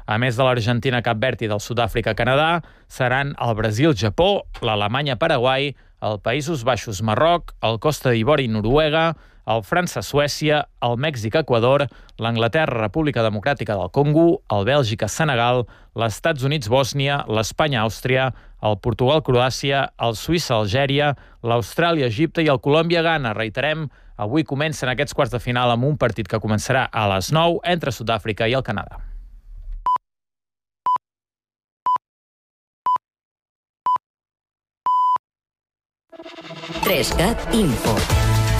A més de l'Argentina, Cap Verd i del Sud-àfrica, Canadà, seran el Brasil, Japó, l'Alemanya, Paraguai, el Països Baixos, Marroc, el Costa d'Ivori, Noruega, el França, Suècia, el Mèxic, Equador, l'Anglaterra, República Democràtica del Congo, el Bèlgica, Senegal, els Estats Units, Bòsnia, l'Espanya, Àustria, el Portugal, Croàcia, el Suïssa, Algèria, l'Austràlia, Egipte i el Colòmbia, Ghana. Reiterem, avui comencen aquests quarts de final amb un partit que començarà a les 9 entre Sud-àfrica i el Canadà. Info.